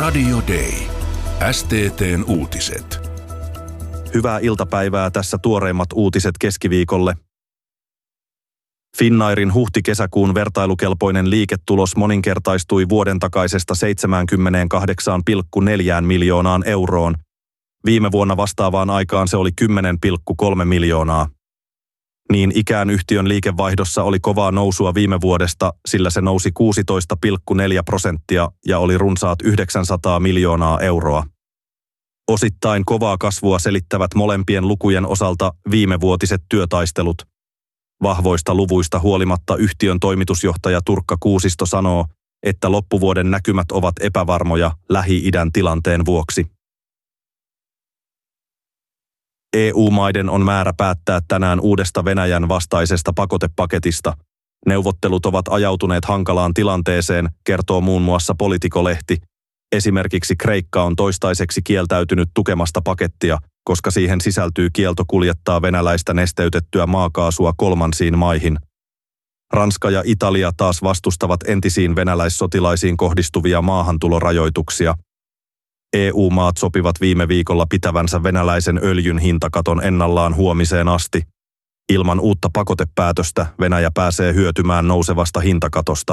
Radio Day. STT:n uutiset. Hyvää iltapäivää, tässä tuoreimmat uutiset keskiviikolle. Finnairin huhti-kesäkuun vertailukelpoinen liiketulos moninkertaistui vuoden takaisesta 78,4 miljoonaan euroon. Viime vuonna vastaavaan aikaan se oli 10,3 miljoonaa. Niin ikään yhtiön liikevaihdossa oli kovaa nousua viime vuodesta, sillä se nousi 16,4% ja oli runsaat 900 miljoonaa euroa. Osittain kovaa kasvua selittävät molempien lukujen osalta viimevuotiset työtaistelut. Vahvoista luvuista huolimatta yhtiön toimitusjohtaja Turkka Kuusisto sanoo, että loppuvuoden näkymät ovat epävarmoja Lähi-idän tilanteen vuoksi. EU-maiden on määrä päättää tänään uudesta Venäjän vastaisesta pakotepaketista. Neuvottelut ovat ajautuneet hankalaan tilanteeseen, kertoo muun muassa Politico-lehti. Esimerkiksi Kreikka on toistaiseksi kieltäytynyt tukemasta pakettia, koska siihen sisältyy kielto kuljettaa venäläistä nesteytettyä maakaasua kolmansiin maihin. Ranska ja Italia taas vastustavat entisiin venäläissotilaisiin kohdistuvia maahantulorajoituksia. EU-maat sopivat viime viikolla pitävänsä venäläisen öljyn hintakaton ennallaan huomiseen asti. Ilman uutta pakotepäätöstä Venäjä pääsee hyötymään nousevasta hintakatosta.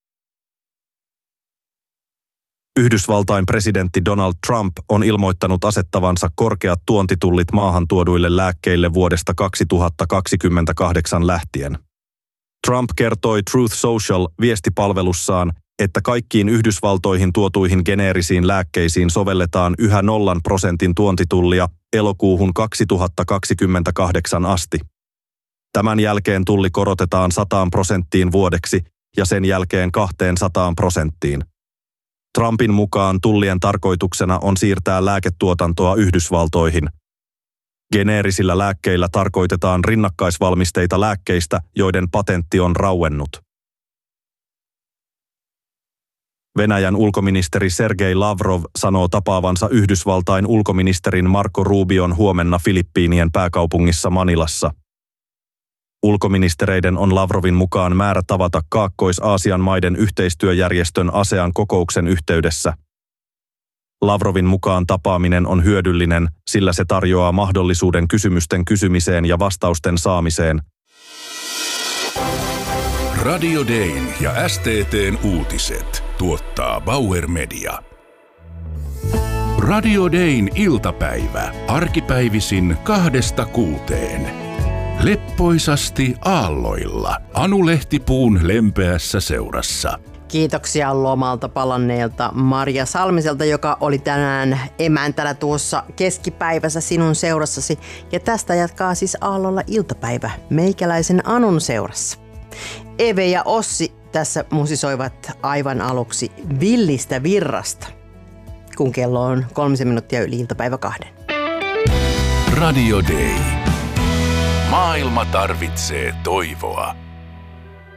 Yhdysvaltain presidentti Donald Trump on ilmoittanut asettavansa korkeat tuontitullit maahantuoduille lääkkeille vuodesta 2028 lähtien. Trump kertoi Truth Social-viestipalvelussaan, että kaikkiin Yhdysvaltoihin tuotuihin geneerisiin lääkkeisiin sovelletaan yhä 0% tuontitullia elokuuhun 2028 asti. Tämän jälkeen tulli korotetaan 100% vuodeksi ja sen jälkeen 200%. Trumpin mukaan tullien tarkoituksena on siirtää lääketuotantoa Yhdysvaltoihin. Geneerisillä lääkkeillä tarkoitetaan rinnakkaisvalmisteita lääkkeistä, joiden patentti on rauennut. Venäjän ulkoministeri Sergei Lavrov sanoo tapaavansa Yhdysvaltain ulkoministerin Marco Rubion huomenna Filippiinien pääkaupungissa Manilassa. Ulkoministereiden on Lavrovin mukaan määrä tavata Kaakkois-Aasian maiden yhteistyöjärjestön ASEAN kokouksen yhteydessä. Lavrovin mukaan tapaaminen on hyödyllinen, sillä se tarjoaa mahdollisuuden kysymysten kysymiseen ja vastausten saamiseen. Radio Dayn ja STT:n uutiset tuottaa Bauer Media. Radio Dayn iltapäivä, arkipäivisin 2–6. Leppoisasti aalloilla, Anu Lehtipuun lempeässä seurassa. Kiitoksia lomalta palanneelta Marja Salmiselta, joka oli tänään emäntänä tuossa keskipäivässä sinun seurassasi. Ja tästä jatkaa siis aallolla iltapäivä meikäläisen Anun seurassa. Eve ja Ossi tässä musisoivat aivan aluksi Villistä virrasta, kun kello on 3 minuuttia yli iltapäivä 2. Radio Day. Maailma tarvitsee toivoa.